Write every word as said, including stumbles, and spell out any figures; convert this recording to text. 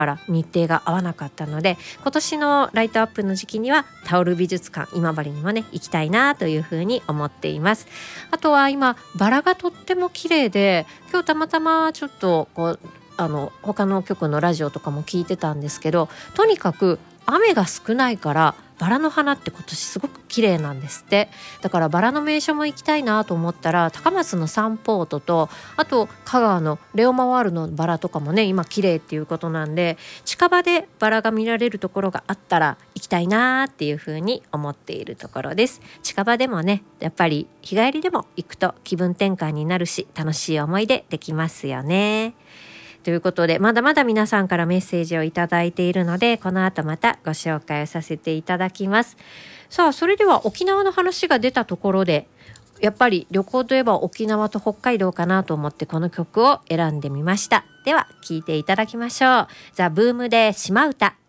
から日程が合わなかったので、今年のライトアップの時期にはタオル美術館今治にもね行きたいなというふうに思っています。あとは今バラがとっても綺麗で、今日たまたまちょっとこうあの他の局のラジオとかも聞いてたんですけど、とにかく雨が少ないからバラの花って今年すごく綺麗なんですって。だからバラの名所も行きたいなと思ったら、高松のサンポートと、あと香川のレオマワールのバラとかもね今綺麗っていうことなんで、近場でバラが見られるところがあったら行きたいなっていうふうに思っているところです。近場でもねやっぱり日帰りでも行くと気分転換になるし、楽しい思い出できますよね。ということで、まだまだ皆さんからメッセージをいただいているので、この後またご紹介をさせていただきます。さあ、それでは沖縄の話が出たところで、やっぱり旅行といえば沖縄と北海道かなと思ってこの曲を選んでみました。では聴いていただきましょう。ザ・ブームで島唄。